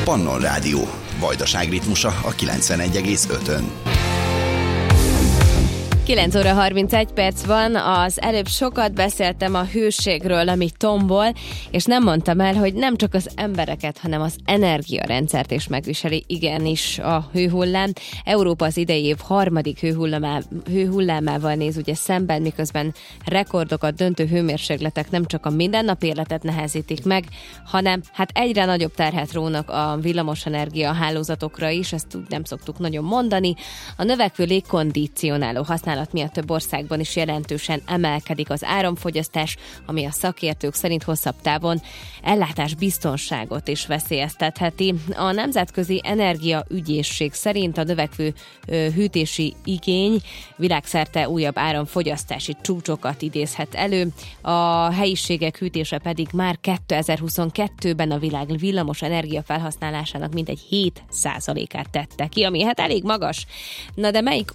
Pannon Rádió. Vajdaság ritmusa a 91,5-ön. 9 óra 31 perc van, az előbb sokat beszéltem a hőségről, ami tombol, és nem mondtam el, hogy nem csak az embereket, hanem az energiarendszert is megviseli igenis a hőhullám. Európa az idei év harmadik hőhullámával néz ugye szemben, miközben rekordokat döntő hőmérsékletek nem csak a mindennapi életet nehezítik meg, hanem hát egyre nagyobb terhet rónak a villamosenergia hálózatokra is, ezt úgy nem szoktuk nagyon mondani. A növekvő légkondicionáló használat miatt több országban is jelentősen emelkedik az áramfogyasztás, ami a szakértők szerint hosszabb távon ellátásbiztonságot is veszélyeztetheti. A Nemzetközi Energiaügyészség szerint a növekvő hűtési igény világszerte újabb áramfogyasztási csúcsokat idézhet elő. A helyiségek hűtése pedig már 2022-ben a világ villamos energia felhasználásának mintegy 7%-át tette ki, ami hát elég magas. Na de mely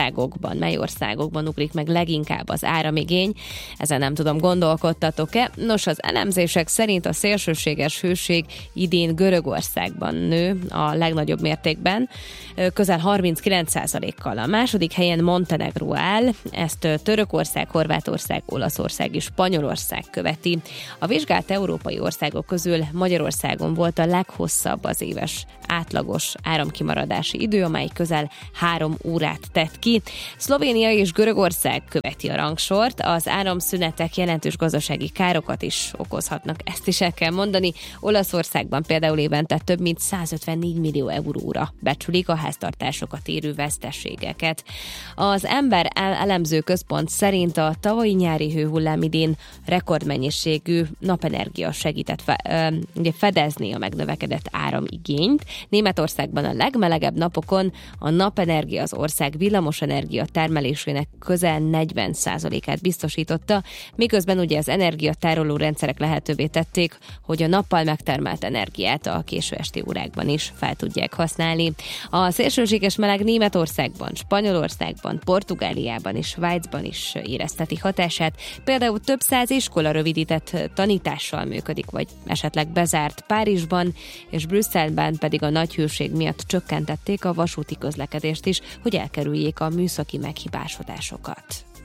országokban ugrik meg leginkább az áramigény? Ezen nem tudom, gondolkodtatok-e? Nos, az elemzések szerint a szélsőséges hőség idén Görögországban nő a legnagyobb mértékben, közel 39%-kal. A második helyen Montenegró áll, ezt Törökország, Horvátország, Olaszország és Spanyolország követi. A vizsgált európai országok közül Magyarországon volt a leghosszabb az éves átlagos áramkimaradási idő, amely közel 3 órát tett ki. Szlovénia és Görögország követi a rangsort, az áramszünetek jelentős gazdasági károkat is okozhatnak, ezt is el kell mondani. Olaszországban például évente több mint 154 millió euróra becsülik a háztartásokat érő veszteségeket. Az Ember elemző központ szerint a tavalyi nyári hőhullám idén rekordmennyiségű napenergia segített fedezni a megnövekedett áramigényt. Németországban a legmelegebb napokon a napenergia az ország villamosenergia termelésének közel 40%-át biztosította, miközben ugye az energiatároló rendszerek lehetővé tették, hogy a nappal megtermelt energiát a késő esti órákban is fel tudják használni. A szélsőséges meleg Németországban, Spanyolországban, Portugáliában és Svájcban is érezteti hatását. Például több 100 iskola rövidített tanítással működik, vagy esetleg bezárt. Párizsban és Brüsszelben pedig a nagy hőség miatt csökkentették a vasúti közlekedést is, hogy elkerüljék a műszaki meghibásodásokat.